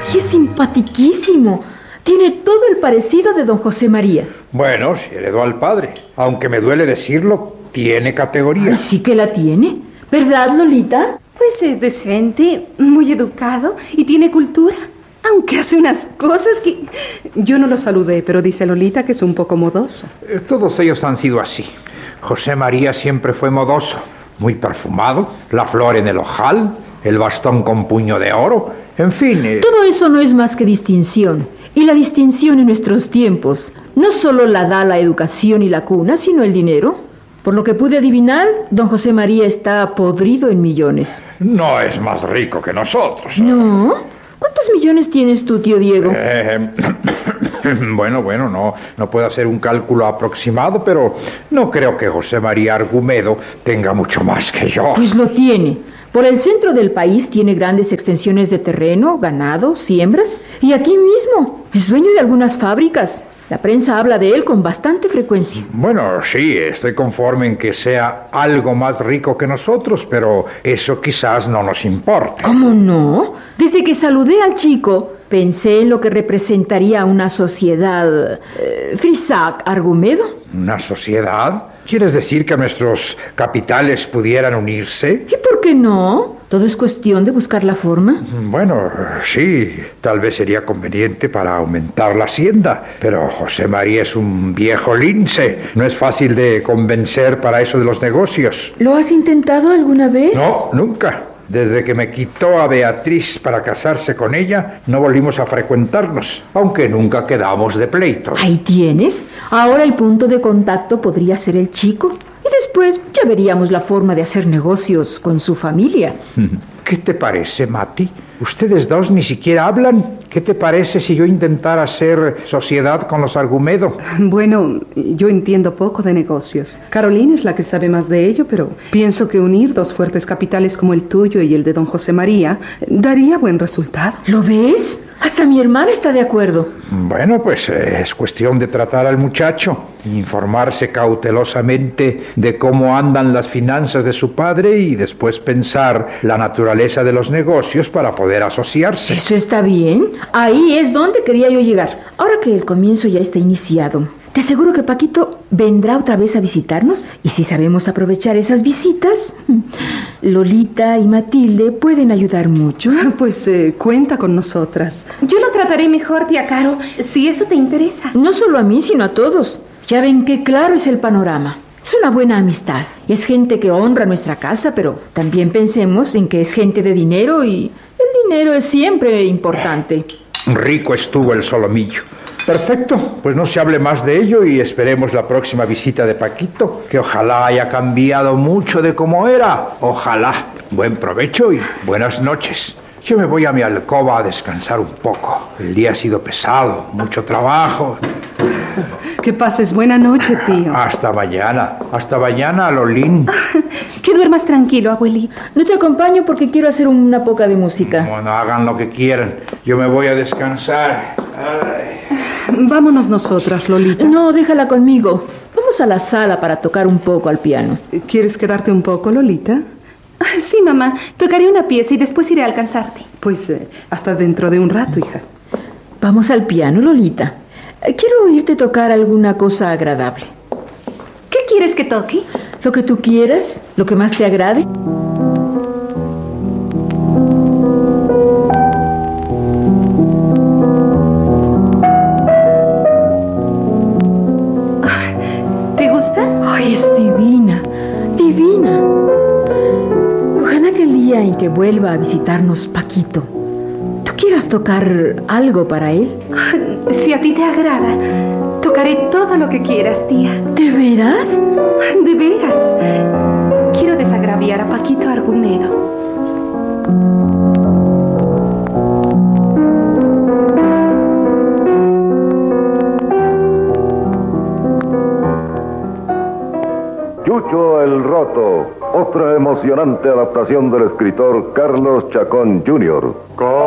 Y es simpatiquísimo. Tiene todo el parecido de don José María. Bueno, si heredó al padre. Aunque me duele decirlo, tiene categoría. Ay, sí que la tiene. ¿Verdad, Lolita? Pues es decente, muy educado y tiene cultura. Aunque hace unas cosas que... Yo no lo saludé, pero dice Lolita que es un poco modoso. Todos ellos han sido así. José María siempre fue modoso, muy perfumado, la flor en el ojal, el bastón con puño de oro, en fin... Todo eso no es más que distinción. Y la distinción en nuestros tiempos no solo la da la educación y la cuna, sino el dinero. Por lo que pude adivinar, don José María está podrido en millones. No es más rico que nosotros. ¿No? ¿Cuántos millones tienes tú, tío Diego? Bueno, no puedo hacer un cálculo aproximado, pero no creo que José María Argumedo tenga mucho más que yo. Pues lo tiene. Por el centro del país tiene grandes extensiones de terreno, ganado, siembras. Y aquí mismo es dueño de algunas fábricas. La prensa habla de él con bastante frecuencia. Bueno, sí, estoy conforme en que sea algo más rico que nosotros, pero eso quizás no nos importe. ¿Cómo no? Desde que saludé al chico, pensé en lo que representaría una sociedad... Frisac Argumedo. ¿Una sociedad? ¿Quieres decir que nuestros capitales pudieran unirse? ¿Y por qué no? Todo es cuestión de buscar la forma. Bueno, sí, tal vez sería conveniente para aumentar la hacienda, pero José María es un viejo lince. No es fácil de convencer para eso de los negocios. ¿Lo has intentado alguna vez? No, nunca. Desde que me quitó a Beatriz para casarse con ella, no volvimos a frecuentarnos, aunque nunca quedamos de pleito. Ahí tienes. Ahora el punto de contacto podría ser el chico. Y después ya veríamos la forma de hacer negocios con su familia. ¿Qué te parece, Mati? Ustedes dos ni siquiera hablan. ¿Qué te parece si yo intentara hacer sociedad con los Argumedo? Bueno, yo entiendo poco de negocios. Carolina es la que sabe más de ello, pero pienso que unir dos fuertes capitales como el tuyo y el de don José María daría buen resultado. ¿Lo ves? Hasta mi hermana está de acuerdo. Bueno, pues es cuestión de tratar al muchacho, informarse cautelosamente de cómo andan las finanzas de su padre y después pensar la naturaleza de los negocios para poder asociarse. Eso está bien. Ahí es donde quería yo llegar. Ahora que el comienzo ya está iniciado, te aseguro que Paquito vendrá otra vez a visitarnos y si sabemos aprovechar esas visitas, Lolita y Matilde pueden ayudar mucho. Pues cuenta con nosotras. Yo lo trataré mejor, tía Caro, si eso te interesa. No solo a mí, sino a todos. Ya ven qué claro es el panorama. Es una buena amistad. Es gente que honra nuestra casa, pero también pensemos en que es gente de dinero y el dinero es siempre importante. Rico estuvo el solomillo. Perfecto, pues no se hable más de ello y esperemos la próxima visita de Paquito, que ojalá haya cambiado mucho de cómo era. Ojalá. Buen provecho y buenas noches. Yo me voy a mi alcoba a descansar un poco. El día ha sido pesado, mucho trabajo. Que pases buena noche, tío. Hasta mañana, Lolín. Que duermas tranquilo, abuelito. No te acompaño porque quiero hacer una poca de música. Bueno, hagan lo que quieran. Yo me voy a descansar. Ay. Vámonos nosotras, Lolita. No, déjala conmigo. Vamos a la sala para tocar un poco al piano. ¿Quieres quedarte un poco, Lolita? Sí, mamá. Tocaré una pieza y después iré a alcanzarte. Pues hasta dentro de un rato, hija. Vamos al piano, Lolita. Quiero oírte tocar alguna cosa agradable. ¿Qué quieres que toque? Lo que tú quieras, lo que más te agrade. ¿Te gusta? Ay, es divina, divina. Ojalá que el día en que vuelva a visitarnos Paquito, tú quieras tocar algo para él. Si a ti te agrada, tocaré todo lo que quieras, tía. ¿De veras? De veras. Quiero desagraviar a Paquito Argumedo. Chucho el Roto, otra emocionante adaptación del escritor Carlos Chacón Jr.